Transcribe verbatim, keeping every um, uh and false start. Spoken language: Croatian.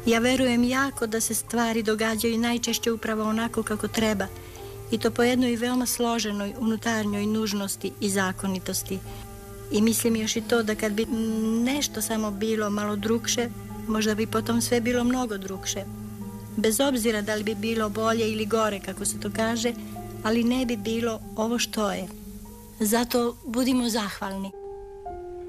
Ja verujem jako da se stvari događaju najčešće upravo onako kako treba i to po jednoj veoma složenoj unutarnjoj nužnosti i zakonitosti. I mislim još i to da kad bi nešto samo bilo malo drukše, možda bi potom sve bilo mnogo drukše. Bez obzira da li bi bilo bolje ili gore, kako se to kaže, ali ne bi bilo ovo što je. Zato budimo zahvalni.